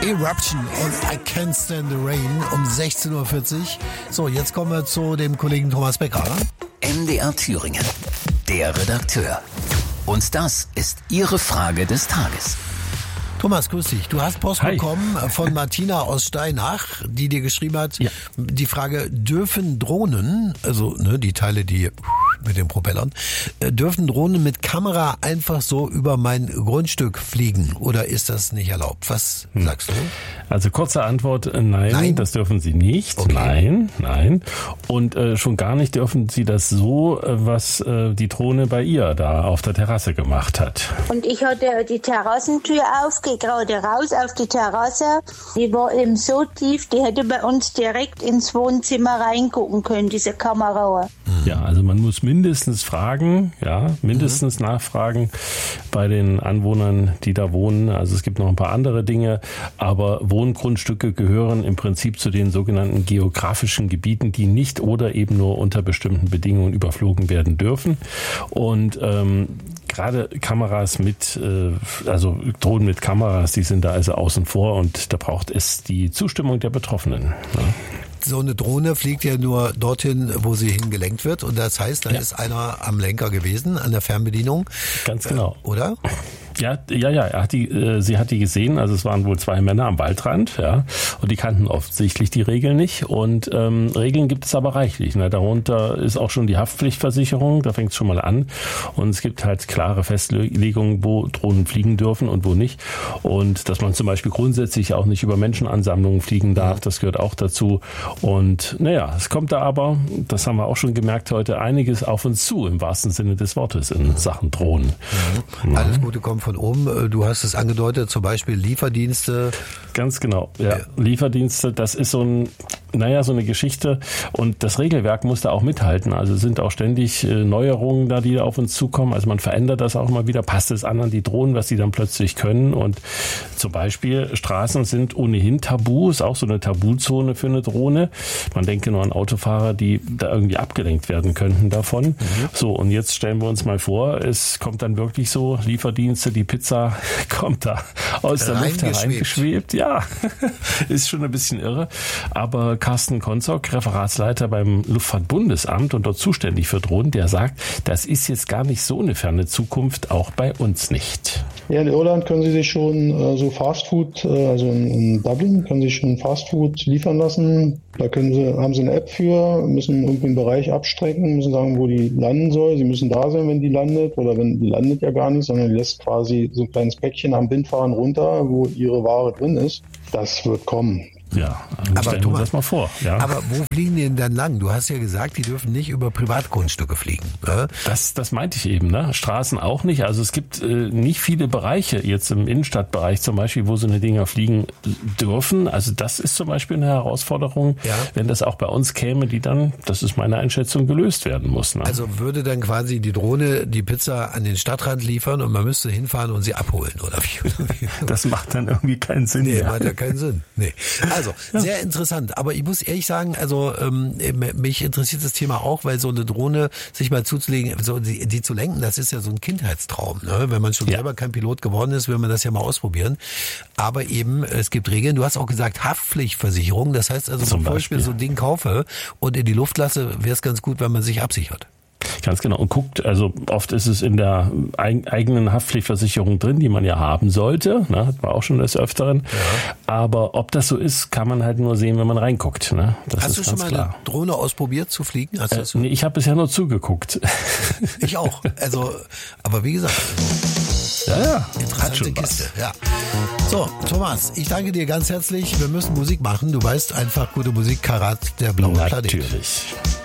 Eruption und I Can't Stand the Rain um 16.40 Uhr. So, jetzt kommen wir zu dem Kollegen Thomas Becker. MDR Thüringen, der Redakteur. Und das ist Ihre Frage des Tages. Thomas, grüß dich. Du hast Post bekommen von Martina aus Steinach, die dir geschrieben hat, die Frage, dürfen Drohnen, also die Teile, die mit den Propellern, dürfen Drohnen mit Kamera einfach so über mein Grundstück fliegen oder ist das nicht erlaubt? Was sagst du? Also kurze Antwort, nein, das dürfen sie nicht. Okay. Nein. Und schon gar nicht dürfen sie das so, was die Drohne bei ihr da auf der Terrasse gemacht hat. Und ich hatte die Terrassentür auf, gehe gerade raus auf die Terrasse. Die war eben so tief, die hätte bei uns direkt ins Wohnzimmer reingucken können, diese Kamera. Ja, also man muss mindestens nachfragen bei den Anwohnern, die da wohnen. Also es gibt noch ein paar andere Dinge, aber Wohngrundstücke gehören im Prinzip zu den sogenannten geografischen Gebieten, die nicht oder eben nur unter bestimmten Bedingungen überflogen werden dürfen. Und gerade Kameras also Drohnen mit Kameras, die sind da also außen vor und da braucht es die Zustimmung der Betroffenen. Ja. So eine Drohne fliegt ja nur dorthin, wo sie hingelenkt wird. Und das heißt, da ist einer am Lenker gewesen, an der Fernbedienung. Ganz genau. Oder? Ja. Sie hat die gesehen. Also es waren wohl zwei Männer am Waldrand, und die kannten offensichtlich die Regeln nicht. Und Regeln gibt es aber reichlich. Ne? Darunter ist auch schon die Haftpflichtversicherung. Da fängt es schon mal an. Und es gibt halt klare Festlegungen, wo Drohnen fliegen dürfen und wo nicht. Und dass man zum Beispiel grundsätzlich auch nicht über Menschenansammlungen fliegen darf, das gehört auch dazu. Und es kommt da aber, das haben wir auch schon gemerkt heute, einiges auf uns zu, im wahrsten Sinne des Wortes, in Sachen Drohnen. Ja. Alles Gute kommt von oben. Du hast es angedeutet, zum Beispiel Lieferdienste. Ganz genau, ja. Lieferdienste, das ist so eine Geschichte und das Regelwerk muss da auch mithalten. Also sind auch ständig Neuerungen da, die auf uns zukommen. Also man verändert das auch immer wieder, passt es an die Drohnen, was die dann plötzlich können. Und zum Beispiel Straßen sind ohnehin tabu, ist auch so eine Tabuzone für eine Drohne. Man denke nur an Autofahrer, die da irgendwie abgelenkt werden könnten davon. So, und jetzt stellen wir uns mal vor, es kommt dann wirklich so, Lieferdienste, die Pizza kommt da aus der Luft hereingeschwebt. Ja, ist schon ein bisschen irre. Aber Carsten Konzock, Referatsleiter beim Luftfahrtbundesamt und dort zuständig für Drohnen, der sagt, das ist jetzt gar nicht so eine ferne Zukunft, auch bei uns nicht. Ja, in Irland können Sie sich schon so Fastfood, also in Dublin können Sie sich schon Fastfood liefern lassen. Da haben Sie eine App für, müssen irgendwie einen Bereich abstrecken, müssen sagen, wo die landen soll. Sie müssen da sein, wenn die landet, oder wenn die landet ja gar nicht, sondern die lässt quasi so ein kleines Päckchen am Bindfahren runter, wo Ihre Ware drin ist. Das wird kommen. Ja, aber stellen wir uns das mal vor. Ja. Aber wo fliegen die denn dann lang? Du hast ja gesagt, die dürfen nicht über Privatgrundstücke fliegen. Oder? Das meinte ich eben, ne? Straßen auch nicht. Also es gibt nicht viele Bereiche, jetzt im Innenstadtbereich zum Beispiel, wo so eine Dinger fliegen dürfen. Also das ist zum Beispiel eine Herausforderung, wenn das auch bei uns käme, die dann, das ist meine Einschätzung, gelöst werden muss. Ne? Also würde dann quasi die Drohne die Pizza an den Stadtrand liefern und man müsste hinfahren und sie abholen, oder wie? Das macht dann irgendwie keinen Sinn. Nee, macht ja keinen Sinn. Nee. Also, sehr interessant. Aber ich muss ehrlich sagen, also mich interessiert das Thema auch, weil so eine Drohne sich mal zuzulegen, so die zu lenken, das ist ja so ein Kindheitstraum. Ne? Wenn man schon selber kein Pilot geworden ist, will man das ja mal ausprobieren. Aber eben, es gibt Regeln. Du hast auch gesagt, Haftpflichtversicherung. Das heißt also, bevor ich mir so ein Ding kaufe und in die Luft lasse, wäre es ganz gut, wenn man sich absichert. Ganz genau. Und guckt, also oft ist es in der eigenen Haftpflichtversicherung drin, die man ja haben sollte. Ne? Hat man auch schon des Öfteren. Ja. Aber ob das so ist, kann man halt nur sehen, wenn man reinguckt. Ne? Das Hast ist du schon ganz mal klar. eine Drohne ausprobiert zu fliegen? Nee, ich habe bisher nur zugeguckt. Ich auch. Also, aber wie gesagt. Ja. Interessante Kiste. Ja. So, Thomas, ich danke dir ganz herzlich. Wir müssen Musik machen. Du weißt einfach, gute Musik, Karat, der blaue Planet. Natürlich.